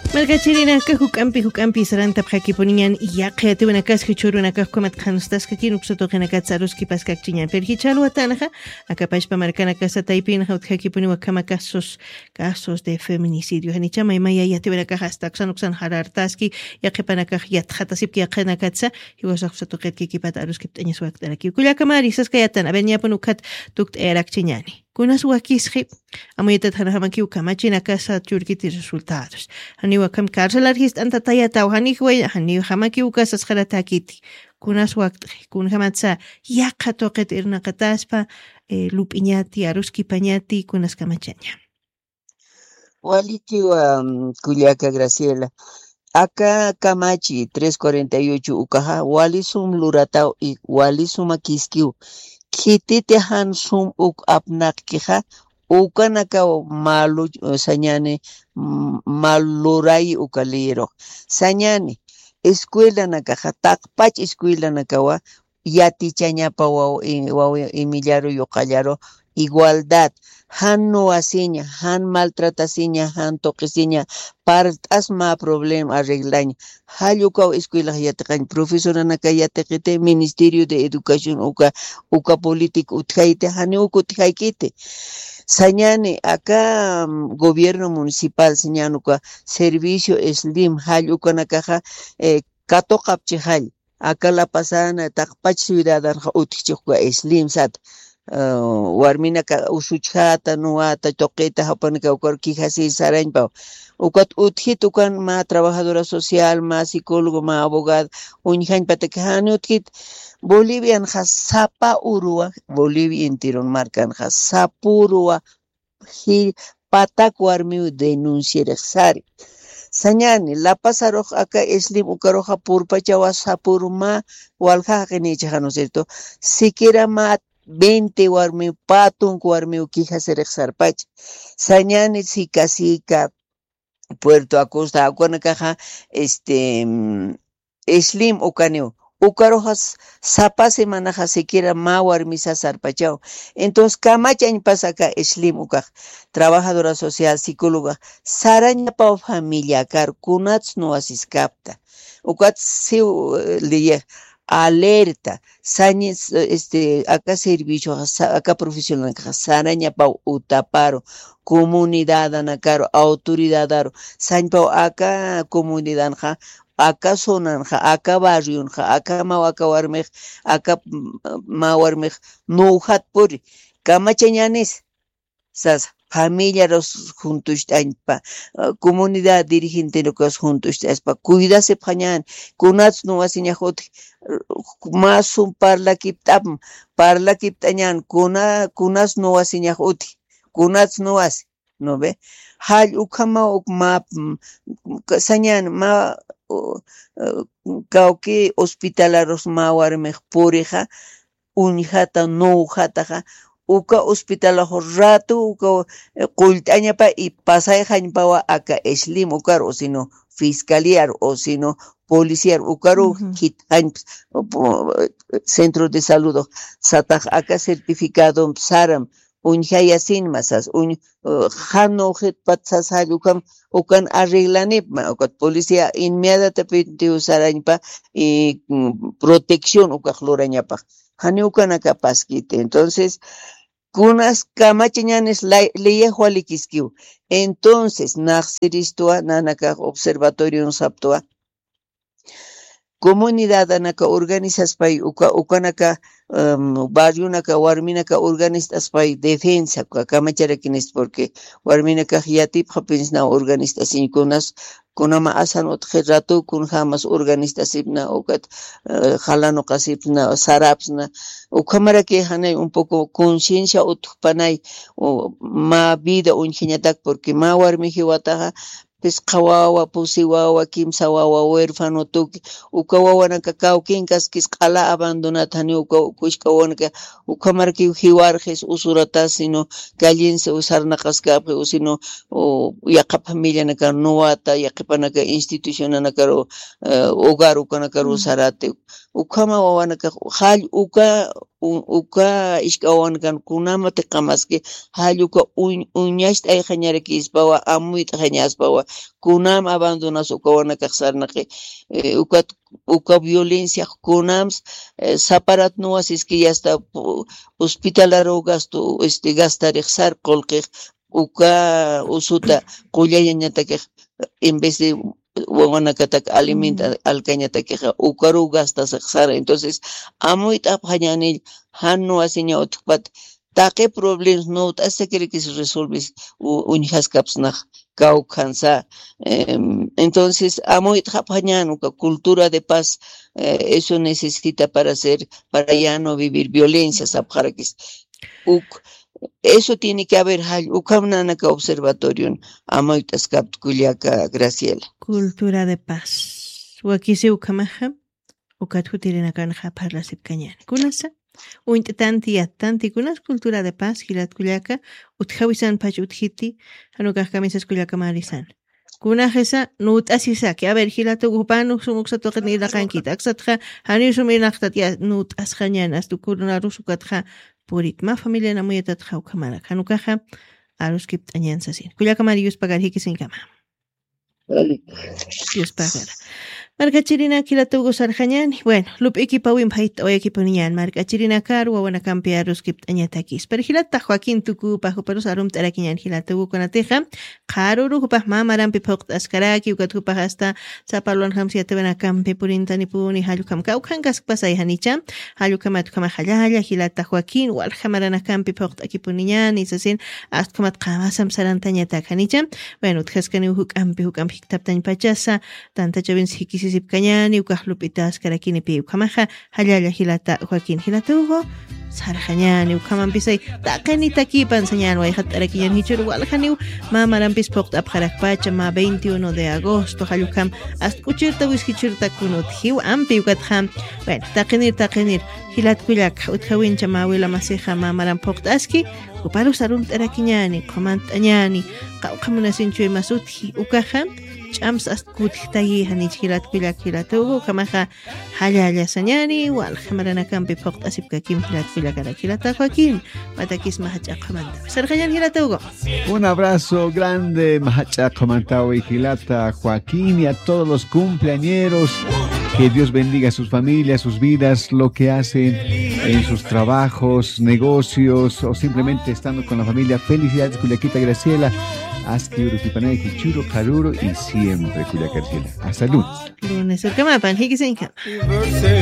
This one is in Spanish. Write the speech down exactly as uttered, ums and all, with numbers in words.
Malgachirina ka hukampi hukampi saranta pjaki ponían ya qeyate una kas hichuruna ka komat khanustas ka kin uksoto qena ka tsaruski paskak chiñan per hichalu atanaja akapash pa marcana casa taipina haut haki poni wakama casos casos de feminicidio hanicha maymaya ya te ka hasta ksan uksan harartaski ya qepana ka yat khatasip ki qena katsa hiwasaq soto qetki ki pat aruski tanya suak taraki kulla kamari saska yatan abenya ponukat tukt erak chiñani kunas wakisqi amoyata thanahamakiw kamachina casa churkiti resultados hani wakam karsalarhist anta tayataw hani huay hani hamakiw casas kharatakiti kunas waqti kun hamatsa yaqa toqet irna qataspa eh, lupiñati aruski pañati kunas kamachaña Waliki wa um, Culiaca Graciela acá Camachi tres cuarenta y ocho ukaha walisum luratao y walisum akiskiu kitite han sum uk apnak kiha ukanaka malu sañane malurai ukaliro sañane escuela nakaja takpach escuela nakawa yati chañapa wa Emiliano Yocallaro igualdad han no asiña han maltratasiña han toquesiña partas ma problema arreglaña hayuka escuela yataqañ profesora nakayataqite ministerio de educación uka uka político utjaite hani uka utjaikite sañane acá um, gobierno municipal señanuka servicio slim hayuka nakaja eh, katoqapchihal acá la pasana taqpach ciudadana utjichukwa slim sat Uh, warmina ka usuchata nuata toqueta japanica ukar kijasi saranpa ukat uthit ukan ma trabajadora social ma psicólogo ma abogado unjan patekhan uthit Bolivian hasapa urua Bolivia intiron marcan hasapurua hi patak warmi denunciar sari sañani la pasaroj acá eslim ukaroja purpachawa sapurma walja genicha no cierto siquiera ma veinte warmi patun warmi ukija serexarpach sañani sika sika Puerto Acosta acuana caja este eslim ukaneo ukarojas sapa semana siquiera ma warmi sarpachao entonces kamachañ pasa acá eslim ukaj trabajadora social psicóloga saraña pa familia kar kunats no asiscapta ukat si liye alerta sañes este acá servicio acá profesional saraña pa utaparo comunidad anacaro autoridad aro sañpa acá comunidad ja acá zonan ja acá barrio ja acá mawaka warmej acá mawarmej no hat por kamachañanes sas familia los juntos pa comunidad dirigente los juntos pa cuidase pañan kunats no asiña hot más un parla kiptab parla kiptañan kuna kunas no asiña hot kunats no as no ve hal ukama ukma sañan ma kauke hospitalaros ma warmej poreja unjata no jata uka hospital rato uka qultaña pa y pasay hañpawa acá eslim ukar o sino fiscaliar o sino policiar ukaro uh-huh. hit centro de salud sataj acá certificado saram unjaya sin masas un hano hit patsas ukam ukan arreglane ukat policía inmediatamente usarañpa y protección uka khlorañapa hani ukan acá pasquite entonces kunas kamachañanes leía hualikiskiu entonces naxeristua nanaka observatorio saptua comunidad anaka organizas pay uka ukanaka um, barrio naka warminaka organizas pay defensa kamacharakinis porque warminaka yatip hapensna organizas sin kunas kunama asan otje rato kun jamas organistas sipna ukat jalano kasipna sarapsna ukamara que hanay un poco conciencia utpanay ma vida unjiñatak porque ma warmi hiwataja pues kawawa pusiwawa kimsawawa huérfano tuki ukawawa naka kawkinkas kis qala abandonatani uka kushkawana ka ukamarki hiwarjes usuratas sino gallense usarnaqaskapi o sino yaqa familia naka nuwata yaqipa naka institución naka hogar uka naka usarate ukama wawa naka hall uka uka ishkawan kan kunama te kamaske haluka uñash ay khanyare kispawa amuit khanyaspawa kunam abandonas ukawana kaxarnaqi uka uka violencia kunams separat no asis que ya está hospitalaro gasto este gastarixar qolqi uka usuta qullañata que en vez de wanakatak alimenta alcañata que ukaru gastas xara entonces amuit aphañanil hanno asiña otpat taque problemas no hasta que se resuelve unhas kapsnaq caucansa entonces amuit aphañan cultura de paz eh, eso necesita para ser para ya no vivir violencias apjarakis uk eso tiene que haber ukamnanaka observatorio amoitas kaptkuliaka Graciela. Cultura de paz. Wakisi ukamaja ukathutirina kanja parlasip kañani. Kunasa uint tanti atanti kunas cultura de paz hilat kuliaka utjawisan pach uthiti hanukaj kamisas kuliaka marisan. Kuna jesa nut asisa que a ver hilato gupanu sumuksa toqni la kankita aksatja hani suminaqtat ya nut asjañanas tu kuruna rusukatja puritma familia namuyetat jaukamara kanukaja arus kiptañan sasin kuliaka marius pagar hikisin kama. Dios pagar. Markachirina kilatugo sarjañani. Bueno, lup ekipawin pait o ekiponian markachirina kar wawana campearus kiptañatakis. Pero hilata Joaquín tuku pajo pero sarum tarakiñan hilatugo konateja. Karuru hupah mamaran pipokt askaraki ukatu hasta sapalon hamsi atebana campe purintani puni halukam kaukan kaspasay hanicha. Halukamat kama halaya hilata Joaquín wal hamarana campe pokt ekiponian isasin astkomat qamasam sarantañatak hanicha. Bueno, tjaskani huk ampi huk ampi taptañ pachasa tanta chavin sikisi sip kañani ukahlupitas karakini pi ukamaja halala hilata Joaquín hilatugo sarjañani ukaman pisay taqani takipan sañan way hatarakiñan hichur walhaniu mamarampis poqt apjarak pacha ma veintiuno de agosto halukam hasta kuchirta wiskichirta kunut hiu ampi ukatjam bueno taqinir taqinir hilat kuyak utkawincha mawila masija mamaran poqt aski uparu sarum tarakiñani qamant'añani qawqamunasinchuy masuthi ukaja chams astkutitayi hanichilat kuyak hilatugo kamaja halala sañani wal hamarana kampi poqt asipka kim hilat kuyak hilata Joaquín matakis mahachaqamanta sarjañan hilatugo. Un abrazo grande mahachaqamanta y hilata Joaquín y a todos los cumpleañeros. Que Dios bendiga a sus familias, sus vidas, lo que hacen en sus trabajos, negocios o simplemente estando con la familia. Felicidades, Culiaquita Graciela. Aski Urukipanay, Kichuro, Karuro y siempre Culiaca Graciela. Hasta el lunes. Lunes, el Kamapan, Hikisenka.